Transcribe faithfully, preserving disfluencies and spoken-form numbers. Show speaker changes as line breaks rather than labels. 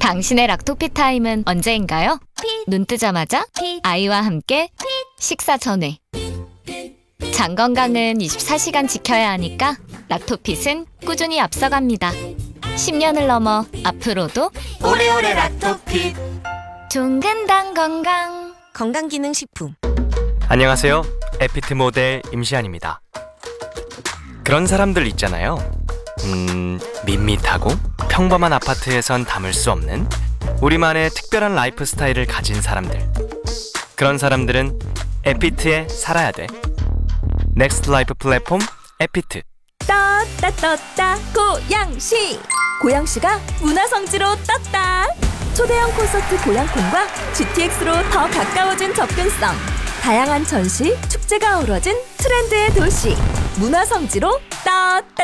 당신의 락토피 타임은 언제인가요? 눈 뜨자마자? 아이와 함께? 식사 전에? 장 건강은 이십사 시간 지켜야 하니까 락토핏은 꾸준히 앞서갑니다. 십 년을 넘어 앞으로도
오래오래 락토핏
종근당 건강
건강기능식품.
안녕하세요. 에피트 모델 임시안입니다. 그런 사람들 있잖아요. 음, 밋밋하고 평범한 아파트에선 담을 수 없는 우리만의 특별한 라이프 스타일을 가진 사람들. 그런 사람들은 에피트에 살아야 돼. 넥스트 라이프 플랫폼 에피트.
떴다 떴다 고양시. 고양시가 문화성지로 떴다. 초대형 콘서트 고양콘과 지티엑스로 더 가까워진 접근성. 다양한 전시, 축제가 어우러진 트렌드의 도시 문화성지로 떴다.